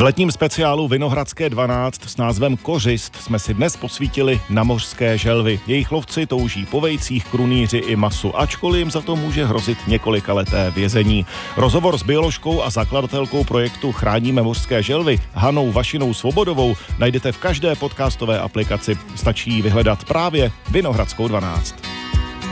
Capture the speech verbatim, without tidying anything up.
letním speciálu Vinohradské dvanáct s názvem Kořist jsme si dnes posvítili na mořské želvy. Jejich lovci touží po vejcích, krunýři i masu, ačkoliv jim za to může hrozit několikaleté vězení. Rozhovor s bioložkou a zakladatelkou projektu Chráníme mořské želvy Hanou Vašinou Svobodovou najdete v každé podcastové aplikaci. Stačí vyhledat právě Vinohradskou dvanáct.